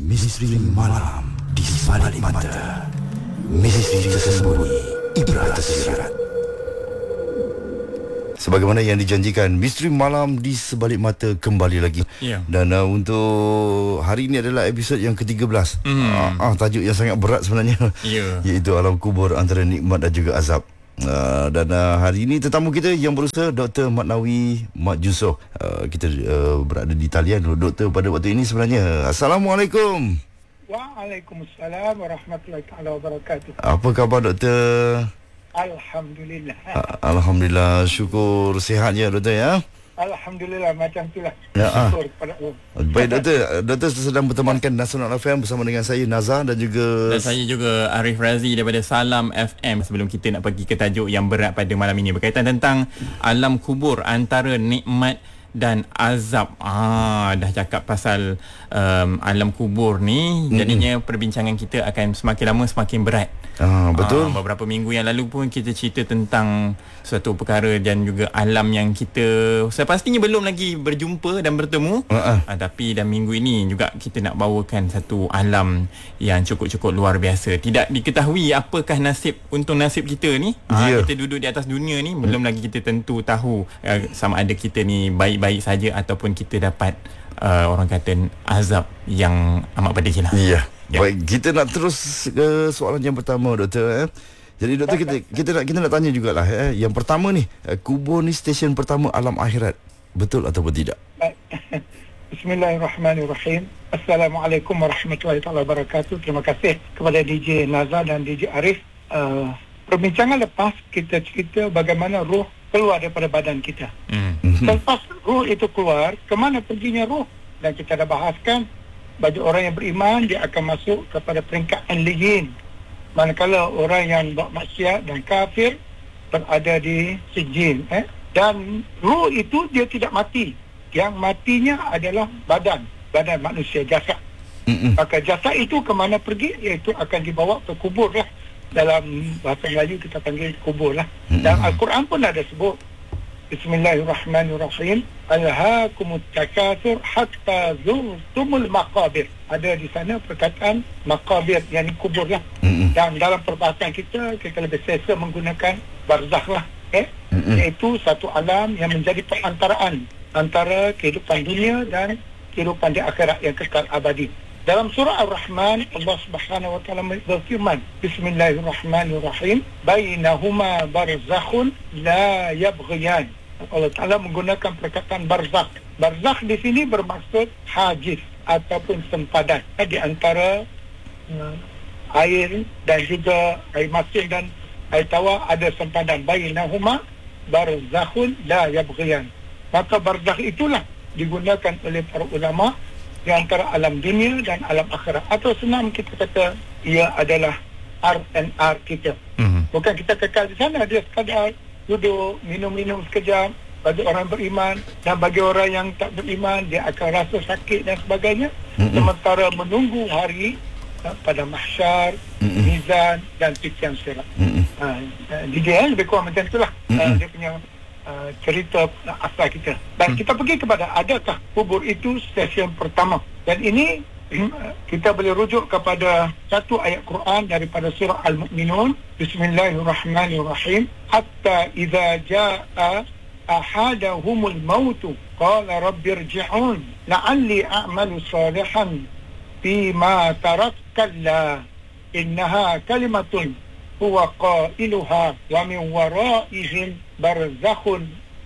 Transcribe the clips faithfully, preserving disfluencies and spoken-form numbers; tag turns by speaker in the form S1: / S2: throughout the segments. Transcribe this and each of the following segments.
S1: Misteri malam di sebalik mata. Misteri tersembunyi, ibrah tersirat. Sebagaimana yang dijanjikan, Misteri Malam di Sebalik Mata kembali lagi.
S2: Yeah.
S1: Dan uh, untuk hari ini adalah episod yang ketiga belas. Mm. Uh, uh, tajuk yang sangat berat sebenarnya.
S2: Yeah.
S1: Iaitu Alam Kubur antara nikmat dan juga azab. Uh, dan uh, hari ini tetamu kita yang berusaha Doktor Mat Nawi Mat Yusof. Uh, kita uh, berada di talian Doktor pada waktu ini sebenarnya. Assalamualaikum.
S3: Waalaikumsalam warahmatullahi taala wabarakatuh.
S1: Apa khabar Doktor?
S3: Alhamdulillah.
S1: Alhamdulillah, syukur sihatnya Doktor ya.
S3: Alhamdulillah, macam itulah.
S1: Ya,
S3: syukur kepada Allah.
S1: Baik Doktor, Doktor sedang bertemankan Nasional F M bersama dengan saya Nazar dan juga
S2: dan saya juga Arif Razi daripada Salam F M. Sebelum kita nak pergi ke tajuk yang berat pada malam ini berkaitan tentang alam kubur antara nikmat dan azab. Ah, dah cakap pasal um, alam kubur ni, jadinya mm-hmm. perbincangan kita akan semakin lama semakin berat.
S1: Ah, betul.
S2: Ah, beberapa minggu yang lalu pun kita cerita tentang suatu perkara dan juga alam yang kita sepastinya belum lagi berjumpa dan bertemu. Uh-uh. Ah, tapi dan minggu ini juga kita nak bawakan satu alam yang cukup-cukup luar biasa. Tidak diketahui apakah nasib untung nasib kita ni. Yeah. Ah, kita duduk di atas dunia ni, belum lagi kita tentu tahu uh, sama ada kita ni baik-baik saja ataupun kita dapat uh, orang kata azab yang amat pedih lah.
S1: Ya. Ya. Baik, kita nak terus ke soalan yang pertama Doktor eh. Jadi Doktor, kita kita nak kita nak tanya jugalah eh. Yang pertama ni, kubur ni stesen pertama alam akhirat. Betul ataupun tidak?
S3: Bismillahirrahmanirrahim. Assalamualaikum warahmatullahi taala wabarakatuh. Terima kasih kepada D J Nazar dan D J Arif. Uh, perbincangan lepas kita cerita bagaimana roh keluar daripada badan kita. Mm. Selepas roh itu keluar, ke mana perginya roh? Dan kita dah bahaskan, bagi orang yang beriman, dia akan masuk kepada peringkat Aliyyin. Manakala orang yang buat maksiat dan kafir berada di Sijjin. Eh? Dan roh itu dia tidak mati. Yang matinya adalah badan. Badan manusia, jasad. Mm-mm. Maka jasad itu ke mana pergi? Iaitu akan dibawa ke kubur lah. Dalam bahasa Melayu kita panggil kubur lah. Mm-mm. Dan Al-Quran pun ada sebut. Bismillahirrahmanirrahim. Alhaakumut takatsur hatta zurtumul maqabir. Ada di sana perkataan maqabir, yang kubur lah. Mm-hmm. Dan dalam perbahasan kita, kita lebih selesa menggunakan barzakh lah. Eh? Mm-hmm. Iaitu satu alam yang menjadi perantaraan antara kehidupan dunia dan kehidupan di akhirat yang kekal abadi. Dalam surah Ar-Rahman, Allah Subhanahu wa taala berfirman, Bismillahirrahmanirrahim, bainahuma barzakhun la yabghiyan. Allah Taala menggunakan perkataan barzakh. Barzakh di sini bermaksud hajiz ataupun sempadan di antara uh, air dan juga air masin dan air tawar, ada sempadan. Bainahuma barzakhun la yabghiyan. Maka barzakh itulah digunakan oleh para ulama di antara alam dunia dan alam akhirat. Atau senang kita kata, ia adalah R and R kita. Mm-hmm. Bukan kita kekal di sana, dia sekadar duduk, minum-minum sekejap bagi orang beriman. Dan bagi orang yang tak beriman, dia akan rasa sakit dan sebagainya. Mm-hmm. Sementara menunggu hari uh, pada mahsyar, mm-hmm. mizan dan titian sirat. Mm-hmm. uh, Di dia lebih kurang macam itulah. Mm-hmm. uh, Dia punya Uh, cerita asal kita. Dan hmm. kita pergi kepada adakah kubur itu stesen pertama. Dan ini kita boleh rujuk kepada satu ayat Quran daripada surah Al-Mu'minun. Bismillahirrahmanirrahim. Hatta idza jaa ahadahumul mautu qala rabbirji'un la'alli a'malu salihan fima tarak kalla innaha kalimatun huwa qailuha wa min waraihim barzakhun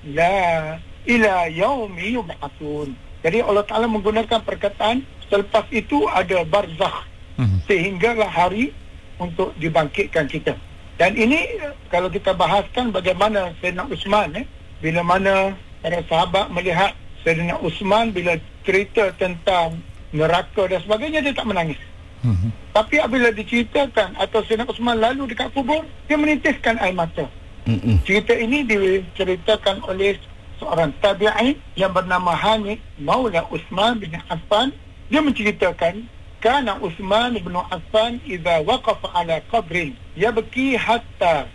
S3: la ila yaumi yub'atsun. Jadi Allah Ta'ala menggunakan perkataan selepas itu ada barzakh, hmm. sehinggalah hari untuk dibangkitkan kita. Dan ini kalau kita bahaskan bagaimana Sayyidina Uthman eh, bila mana para sahabat melihat Sayyidina Uthman bila cerita tentang neraka dan sebagainya, dia tak menangis. Hmm. Tapi apabila diceritakan atau Sayyidina Uthman lalu dekat kubur, dia menitiskan air mata. Mm-mm. Cerita ini diceritakan oleh seorang tabi'in yang bernama Hanif Maula Uthman bin Affan. Dia menceritakan, kana Uthman bin Affan idza waqafa ala qabrin yabki hatta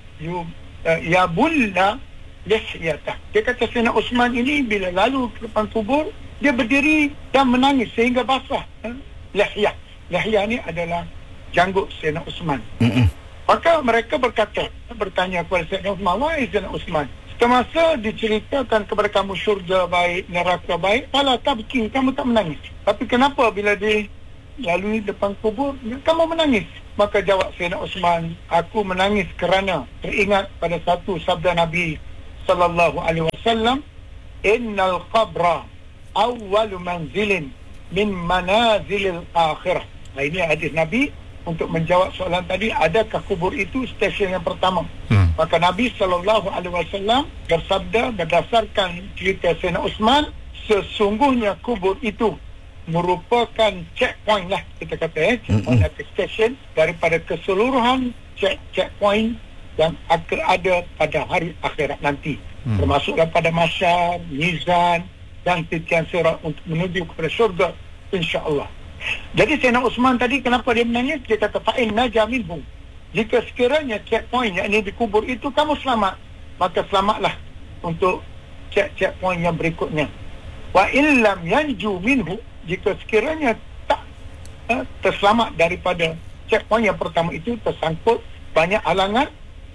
S3: yabulla lihyatah. Dia kata Sayyidina Uthman ini bila lalu ke depan kubur, dia berdiri dan menangis sehingga basah eh, lihyah. Lihya ni adalah janggut Sayyidina Uthman.
S1: Mm-mm.
S3: Maka mereka berkata, bertanya kepada Sayyidina Uthman, wahai Sayyidina Uthman, semasa diceritakan kepada kamu syurga baik, neraka baik, fala tabki, kamu tak menangis. Tapi kenapa bila dilalui depan kubur, kamu menangis? Maka jawab Sayyidina Uthman, aku menangis kerana teringat pada satu sabda Nabi sallallahu alaihi wasallam, innal qabra awwalu manzilin min manazilil akhirah. Nah, ini hadis Nabi untuk menjawab soalan tadi, adakah kubur itu stesen yang pertama? Hmm. Maka Nabi sallallahu alaihi wasallam bersabda berdasarkan cerita Sayyidina Uthman, sesungguhnya kubur itu merupakan checkpoint lah, kita kata eh, checkpoint mm-hmm. atau station daripada keseluruhan check checkpoint yang akan ada pada hari akhirat nanti. Hmm. Termasuklah pada mahsyar, mizan dan titian sirat untuk menuju kepada syurga, insya-Allah. Jadi Sayyidina Uthman tadi kenapa dia menangis? Dia kata fa'in naja minhum. Jika sekiranya checkpoint yang ini dikubur itu kamu selamat, maka selamatlah untuk check-checkpoint yang berikutnya. Wa illam yanju minhu, jika sekiranya tak uh, terselamat daripada checkpoint yang pertama itu, tersangkut banyak halangan,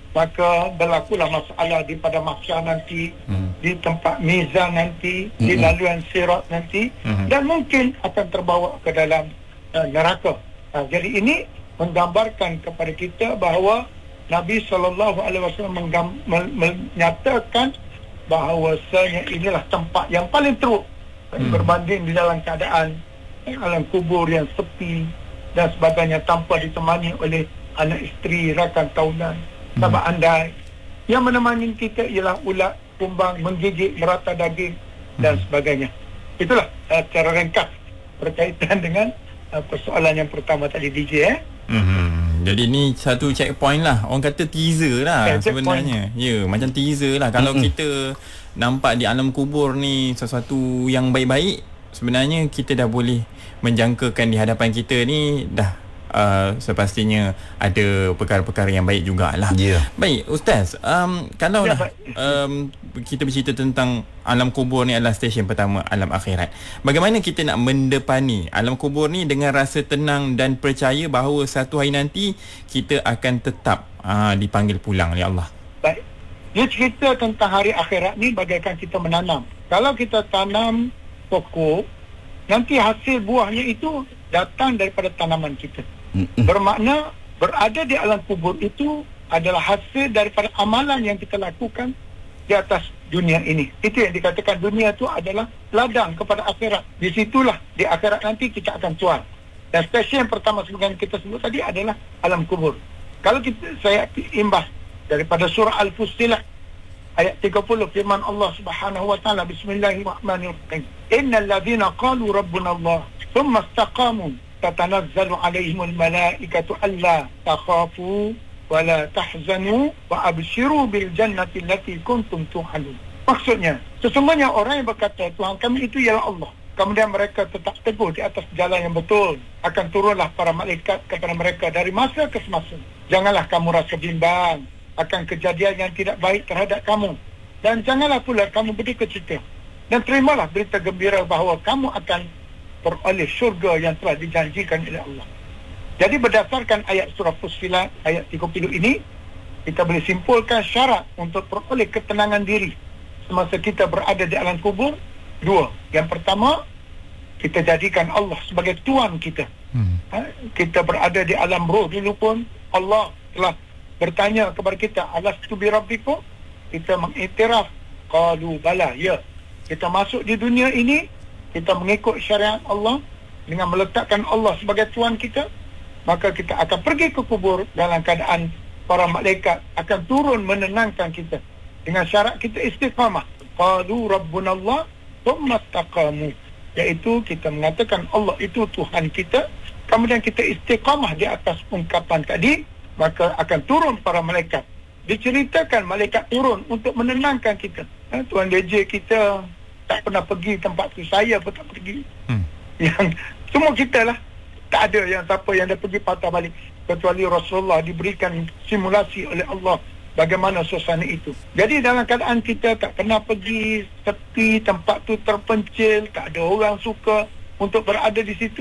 S3: maka berlakulah masalah di pada mahsyar nanti, hmm. di tempat mizan nanti, hmm. di laluan sirat nanti, hmm. dan mungkin akan terbawa ke dalam uh, neraka. Uh, jadi ini menggambarkan kepada kita bahawa Nabi sallallahu alaihi wasallam menggam, men, menyatakan bahawasanya inilah tempat yang paling teruk hmm. berbanding di dalam keadaan eh, alam kubur yang sepi dan sebagainya, tanpa ditemani oleh anak isteri, rakan tahunan, sahabat hmm. andai. Yang menemani kita ialah ulat, kumbang, menggigit, merata daging dan hmm. sebagainya. Itulah uh, secara ringkas berkaitan dengan uh, persoalan yang pertama tadi, D J eh.
S2: Hmm. Jadi ni satu checkpoint lah. Orang kata teaser lah okay, sebenarnya. Ya, macam teaser lah. Kalau mm-hmm. kita nampak di alam kubur ni sesuatu yang baik-baik, sebenarnya kita dah boleh menjangkakan di hadapan kita ni dah uh, sepastinya ada perkara-perkara yang baik jugalah. Yeah. Baik, Ustaz, um, kalau yeah, lah um, kita bercerita tentang alam kubur ni adalah stesen pertama alam akhirat, bagaimana kita nak mendepani alam kubur ni dengan rasa tenang dan percaya bahawa satu hari nanti kita akan tetap uh, dipanggil pulang oleh Allah?
S3: Baik, dia cerita tentang hari akhirat ni bagaikan kita menanam. Kalau kita tanam pokok, nanti hasil buahnya itu datang daripada tanaman kita. Bermakna berada di alam kubur itu adalah hasil daripada amalan yang kita lakukan di atas dunia ini. Itu yang dikatakan dunia itu adalah ladang kepada akhirat. Di situlah di akhirat nanti kita akan tuan. Dan stesen yang pertama sebagai kita sebut tadi adalah alam kubur. Kalau kita saya imbas daripada surah Al-Fussilat ayat tiga puluh, firman Allah Subhanahu wa taala, bismillahirrahmanirrahim, innal ladzina qalu rabbuna Allah thumma istaqamu tatanazzalu alaihimul malaikatu alla takhafu wa la tahzanu wa abshiru bil jannati allati kuntum tu'adun. Maksudnya, sesungguhnya orang yang berkata Tuhan kami itu ialah Allah, kemudian mereka tetap teguh di atas jalan yang betul, akan turunlah para malaikat kepada mereka dari masa ke semasa. Janganlah kamu rasa bimbang akan kejadian yang tidak baik terhadap kamu, dan janganlah pula kamu berduka cita, dan terimalah berita gembira bahawa kamu akan beroleh syurga yang telah dijanjikan oleh Allah. Jadi berdasarkan ayat surah Fussilat ayat tiga puluh ini, kita boleh simpulkan syarat untuk beroleh ketenangan diri semasa kita berada di alam kubur dua. Yang pertama, kita jadikan Allah sebagai Tuhan kita. hmm. ha? Kita berada di alam roh dulu pun Allah telah bertanya kepada kita, alastu bi rabbikum? Kita mengiktiraf, qalu bala, ya. Kita masuk di dunia ini, kita mengikut syariat Allah dengan meletakkan Allah sebagai Tuhan kita, maka kita akan pergi ke kubur dalam keadaan para malaikat akan turun menenangkan kita dengan syarat kita istiqamah. Qalu rabbuna Allah thumma istaqamu, iaitu kita mengatakan Allah itu Tuhan kita, kemudian kita istiqamah di atas ungkapan tadi, maka akan turun para malaikat. Diceritakan malaikat turun untuk menenangkan kita. Ha, Tuan D J kita tak pernah pergi tempat tu, saya pun tak pergi. Hmm. Yang semua kita lah, tak ada yang siapa yang dah pergi patah balik, kecuali Rasulullah diberikan simulasi oleh Allah bagaimana suasana itu. Jadi dalam keadaan kita tak pernah pergi, sepi, tempat tu terpencil, tak ada orang suka untuk berada di situ,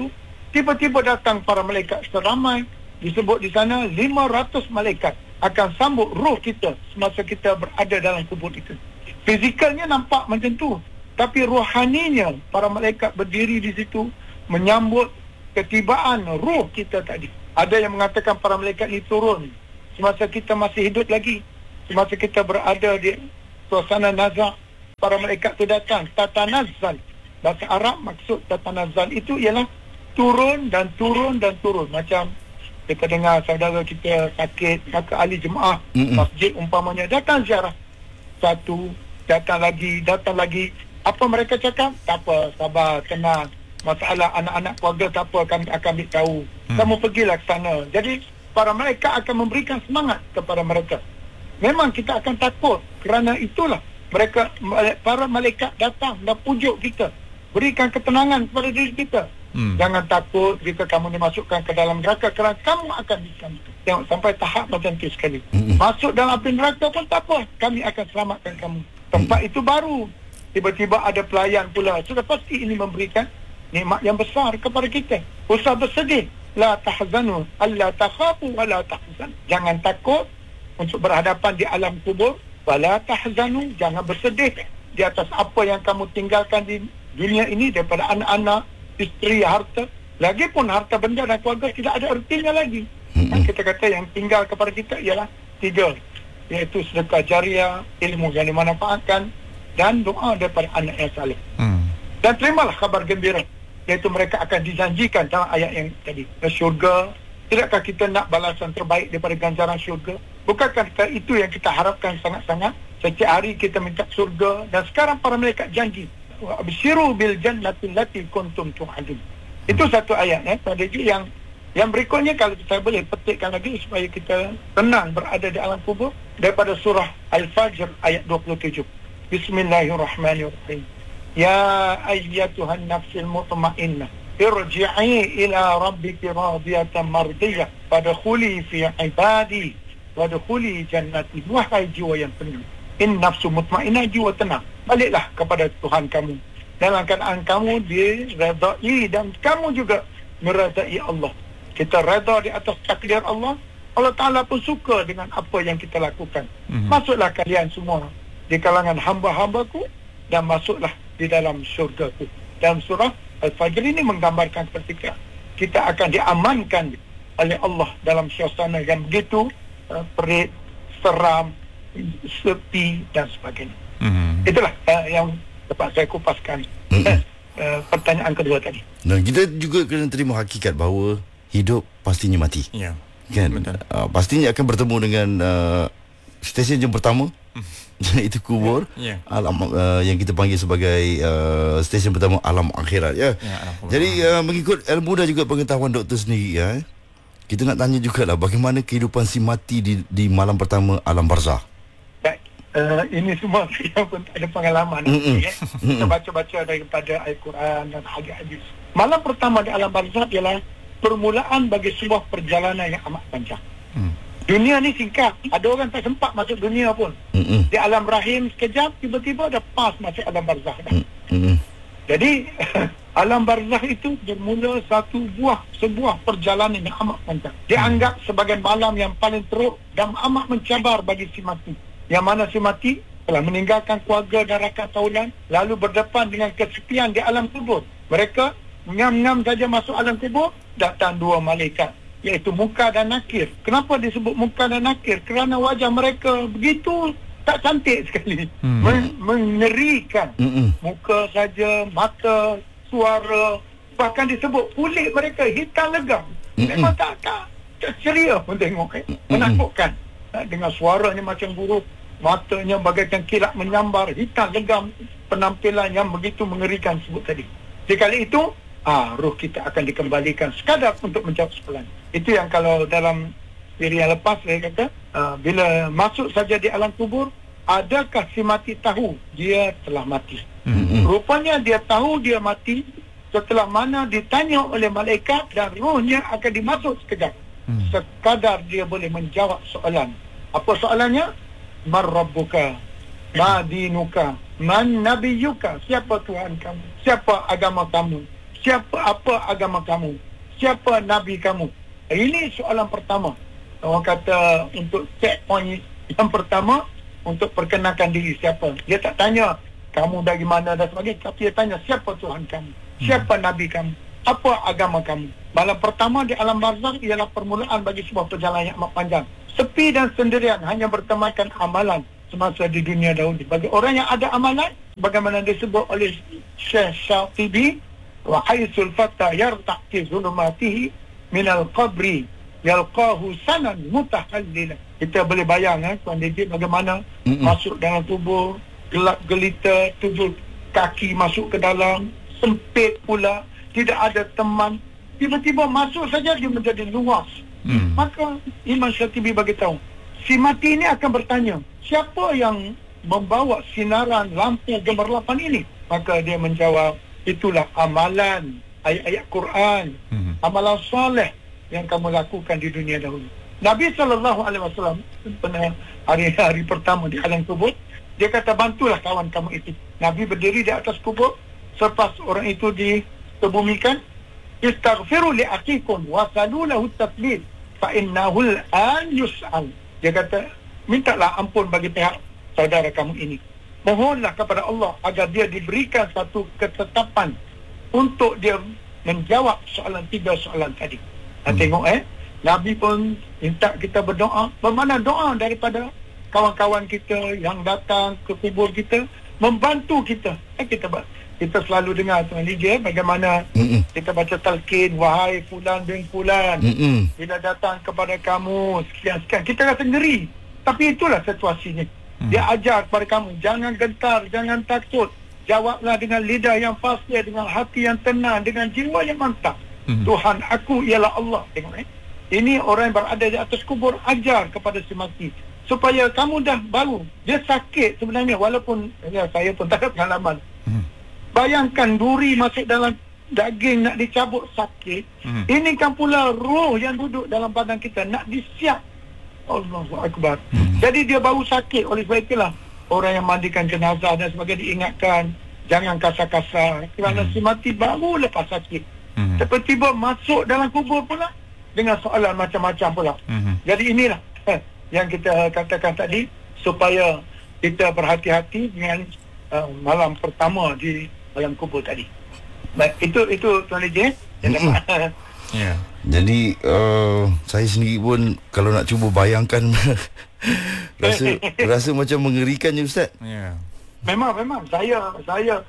S3: Tiba-tiba datang para malaikat seramai, disebut di sana lima ratus malaikat akan sambut roh kita semasa kita berada dalam kubur itu. Fizikalnya nampak macam tu, tapi rohaninya para malaikat berdiri di situ menyambut ketibaan roh kita tadi. Ada yang mengatakan para malaikat ini turun semasa kita masih hidup lagi, semasa kita berada di suasana nazak. Para malaikat itu datang, tatanazzal. Bahasa Arab maksud tatanazzal itu ialah turun dan turun dan turun. Macam kita dengar saudara kita sakit, maka ahli jemaah Mm-mm. masjid umpamanya datang ziarah. Satu, datang lagi, datang lagi. Apa mereka cakap? Tak apa, sabar, tenang. Masalah anak-anak keluarga tak apa, kami akan ambil tahu. Hmm. Kamu pergilah ke sana. Jadi para malaikat akan memberikan semangat kepada mereka. Memang kita akan takut, kerana itulah mereka, para malaikat datang dan pujuk kita, berikan ketenangan kepada diri kita. Hmm. Jangan takut jika kamu dimasukkan ke dalam neraka, kerana kamu akan diselamatkan. Tengok sampai tahap macam tu sekali. Hmm. Masuk dalam api neraka pun tak apa, kami akan selamatkan kamu. Tempat hmm. itu baru. Tiba-tiba ada pelayan pula. Sudah pasti ini memberikan nikmat yang besar kepada kita. Usah bersedih. La tahzanu, alla takhafu wa la tahzan. Jangan takut untuk berhadapan di alam kubur. Wala tahzanu, jangan bersedih di atas apa yang kamu tinggalkan di dunia ini daripada anak-anak, isteri, harta. Lagipun harta benda dan keluarga tidak ada ertinya lagi. Hmm. Kita kata yang tinggal kepada kita ialah tiga, iaitu sedekah jariah, ilmu yang dimanfaatkan, dan doa daripada anak yang saleh. Hmm. Dan terimalah kabar gembira, iaitu mereka akan dijanjikan dalam ayat yang tadi, ke syurga. Tidakkah kita nak balasan terbaik daripada ganjaran syurga? Bukankah itu yang kita harapkan sangat-sangat? Setiap hari kita minta syurga, dan sekarang para malaikat janji, wa abshiru bil jannati allati kuntum tu'adun. Itu satu ayat ya. Pada yang yang berikutnya, kalau saya boleh petikkan lagi supaya kita tenang berada di alam kubur, daripada surah Al-Fajr ayat dua puluh tujuh. Bismillahirrahmanirrahim. Ya ayyatuhan nafsil mutmainnah, irji'i ila rabbiki radiyatan mardiyah, fadkhuli fi ibadi wadkhuli jannati. Wahai jiwa yang tenang, in nafsu mutmainnah, jiwa tenang, baliklah kepada Tuhan kamu dalam keadaan kamu diredai dan kamu juga meredai Allah. Kita reda di atas takdir Allah. Allah Ta'ala pun suka dengan apa yang kita lakukan. Mm-hmm. Masuklah kalian semua di kalangan hamba-hambaku dan masuklah di dalam syurgaku. Dalam surah Al-Fajr ini menggambarkan ketika kita akan diamankan oleh Allah dalam suasana yang begitu uh, perit, seram, sepi dan sebagainya. Mm-hmm. Itulah uh, yang dapat saya kupaskan. Mm-hmm. uh, pertanyaan kedua tadi.
S1: Dan kita juga kena terima hakikat bahawa hidup pastinya mati. Ya. Kan? Uh, pastinya akan bertemu dengan uh, stesen yang pertama. Itu kubur. Ya. Alam uh, yang kita panggil sebagai uh, stesen pertama alam akhirat ya. Ya, jadi uh, mengikut ilmu dan juga pengetahuan doktor sendiri ya. Kita nak tanya jugalah bagaimana kehidupan si mati di di malam pertama alam barzah.
S3: Baik. Uh, ini semua saya pun tak ada pengalaman. Ya. Kita baca-baca daripada Al-Quran dan hadis-hadis. Malam pertama di alam barzah ialah permulaan bagi sebuah perjalanan yang amat panjang. Hmm. Dunia ni singkat. Ada orang tak sempat masuk dunia pun. Hmm. Di alam rahim sekejap, tiba-tiba dah pas masuk alam barzah. Hmm. Jadi alam barzah itu bermula satu buah sebuah perjalanan yang amat panjang. Dianggap sebagai malam yang paling teruk dan amat mencabar bagi si mati. Yang mana si mati telah meninggalkan keluarga dan rakan taulan, lalu berdepan dengan kesepian di alam kubur. Mereka ngam-ngam saja masuk alam kubur, datang dua malaikat, iaitu Munkar dan Nakir. Kenapa disebut Munkar dan Nakir? Kerana wajah mereka begitu tak cantik sekali. Hmm. Men- mengerikan. Hmm. Muka saja, mata, suara, bahkan disebut kulit mereka hitam legam. Hmm. Memang tak, tak, tak ceria pun tengok. Eh. Menakutkan. Hmm. Dengan suaranya macam buruk, matanya bagaikan kilat menyambar, hitam legam. Penampilan yang begitu mengerikan sebut tadi. Sekali itu, Ah, roh kita akan dikembalikan sekadar untuk menjawab soalan. Itu yang kalau dalam siri yang lepas saya kata, uh, bila masuk saja di alam kubur, adakah si mati tahu dia telah mati? Mm-hmm. Rupanya dia tahu dia mati setelah mana ditanya oleh malaikat dan rohnya akan dimasuk sekejap. Mm. Sekadar dia boleh menjawab soalan. Apa soalannya? Mar rabbuka, ma dinuka, man nabiyuka. Siapa Tuhan kamu? Siapa agama kamu? Siapa apa agama kamu? siapa Nabi kamu? Ini soalan pertama. Orang kata untuk checkpoint yang pertama, untuk perkenalkan diri siapa. Dia tak tanya kamu dari mana dan sebagainya, tapi dia tanya siapa Tuhan kamu, siapa hmm. Nabi kamu, apa agama kamu. Malam pertama di alam barzakh ialah permulaan bagi sebuah perjalanan yang amat panjang. Sepi dan sendirian, hanya bertemankan amalan semasa di dunia dahulu. Bagi orang yang ada amalan, bagaimana disebut oleh Syekh Syatibi, wa haitsul fata yartaqi zulumatihi minal qabri yalqahu sanan mutahallila. Kita boleh bayang eh, Tuan D J, bagaimana Mm-mm. masuk dalam tubuh, gelap gelita, tubuh kaki masuk ke dalam, sempit pula, tidak ada teman, tiba-tiba masuk saja dia menjadi luas. Mm. Maka Imam Syatibi bagi tahu, si mati ini akan bertanya, siapa yang membawa sinaran lampu gemerlapan ini? Maka dia menjawab, itulah amalan ayat-ayat Quran, mm-hmm. amalan soleh yang kamu lakukan di dunia dahulu. Nabi sallallahu alaihi wasallam pernah hari-hari pertama di alam kubur, dia kata, bantulah kawan kamu itu. Nabi berdiri di atas kubur, selepas orang itu dikebumikan, istaghfiru li akikum wasalu lahu taslid fa innahu al-an yus'al. Dia kata, mintalah ampun bagi pihak saudara kamu ini. Mohonlah kepada Allah agar dia diberikan satu ketetapan untuk dia menjawab soalan tiga soalan tadi. Hmm. Tengok eh, Nabi pun minta kita berdoa. Bermana doa daripada kawan-kawan kita yang datang ke kubur kita, membantu kita. Eh, kita kita selalu dengar Tuan D J bagaimana Mm-mm. kita baca talqin, wahai fulan bin fulan, Mm-mm. bila datang kepada kamu sekian-sekian, kita rasa ngeri. Tapi itulah situasinya. Mm. Dia ajar kepada kamu, jangan gentar, jangan takut. Jawablah dengan lidah yang fasih, dengan hati yang tenang, dengan jiwa yang mantap. Mm. Tuhan aku ialah Allah. Tengok eh. Ini orang yang berada di atas kubur ajar kepada si mati, supaya kamu dah baru. Dia sakit sebenarnya, walaupun ya, saya pun tak ada pengalaman. Hmm. Bayangkan duri masuk dalam daging nak dicabut, sakit. Hmm. Ini kan pula roh yang duduk dalam badan kita nak disiap. Allahu Akbar. Hmm. Jadi dia baru sakit. Oleh sebab itulah orang yang mandikan jenazah dan sebagainya diingatkan, jangan kasar-kasar. Kerana hmm. si mati baru lepas sakit. Hmm. Tiba-tiba masuk dalam kubur pula dengan soalan macam-macam pula. Mm-hmm. Jadi inilah eh, yang kita katakan tadi, supaya kita berhati-hati dengan uh, malam pertama di alam kubur tadi. Baik, itu itu Tuan D J. Mm-hmm.
S1: Yeah. Jadi uh, saya sendiri pun kalau nak cuba bayangkan rasa rasa macam mengerikan je Ustaz.
S2: Yeah.
S3: Memang memang saya saya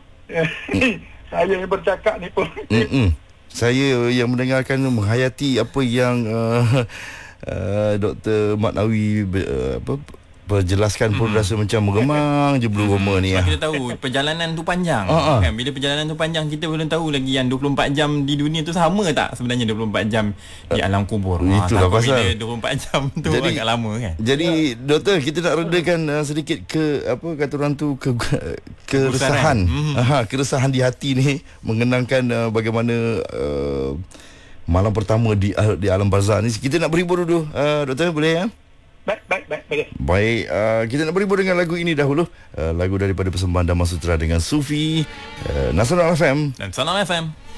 S3: saya yang bercakap ni pun.
S1: Mm-mm. Saya yang mendengarkan menghayati apa yang uh, uh, Doktor Mat Nawi uh, apa perjelaskan pun hmm. rasa macam meremang je bulu roma ni.
S2: Sebab kita tahu perjalanan tu panjang.
S1: Uh-huh.
S2: Kan, bila perjalanan tu panjang, kita belum tahu lagi yang dua puluh empat jam di dunia tu sama tak sebenarnya dua puluh empat jam di alam kubur.
S1: Uh, itulah ha, pasal
S2: bila dua puluh empat jam tu jadi, agak lama kan.
S1: Jadi ya. Doktor, kita nak redakan uh, sedikit ke apa kata orang tu ke keresahan. Hmm. Aha, keresahan di hati ni mengenangkan uh, bagaimana uh, malam pertama di uh, di alam barzakh ni. Kita nak berhibur dulu uh, Doktor, boleh ya?
S3: Baik, baik, baik, baik.
S1: Baik, uh, kita nak berhibur dengan lagu ini dahulu. Uh, lagu daripada persembahan Damar Sutra dengan Sufi, uh, Nasional F M
S2: dan Sonam F M.